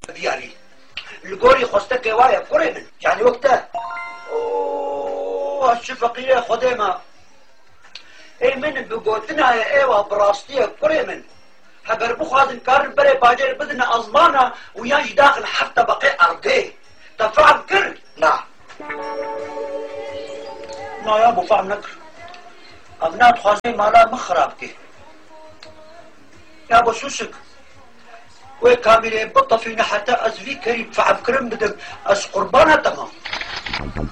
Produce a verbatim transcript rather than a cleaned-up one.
ديالي القوري خستك وايا كوري من يعني وقتها اوه الشفقية خديمة اي من بقوتنا يا ايوه براستية كوري من هبر بخوازن كارن بري باجر بدنا ازمانا وياش داخل حتى بقي ارقي تفعل كر نعم نا يا ابو فهم نكر ابنات خوازي مالا مخرابكي يا ابو سوسك وي كاميري بطة فينا حتى ازفي كريم فعم كرم بدك از قربانة تمام